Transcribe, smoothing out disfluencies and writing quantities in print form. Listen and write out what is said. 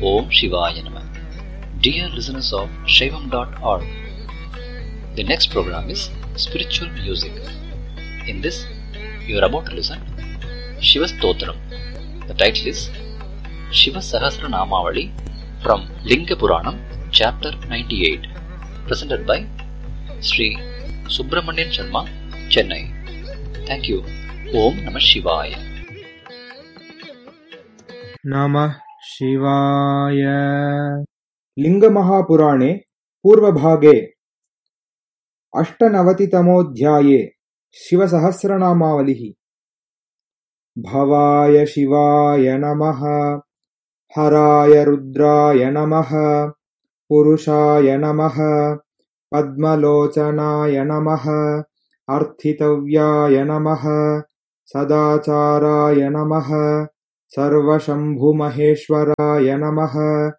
Om Shivaya Namah. Dear listeners of Shaivam.org, the next program is Spiritual Music. In this, you are about to listen Shiva Stotram. The title is Shiva Sahasra Namavali from Linga Puranam, Chapter 98, presented by Sri Subramanian Sharma, Chennai. Thank you. Om Namah Shivaya. नमः शिवाय। लिङ्गमहापुराणे पूर्वभागे अष्टनवतितमोऽध्याये शिवसहस्रनामावलिः। भवाय शिवाय नमः, हराय रुद्राय नमः, पुरुषाय नमः, पद्मलोचनाय नमः, अर्थितव्याय नमः, सदाचाराय नमः, सर्वशम्भुमहेश्वराय नमः,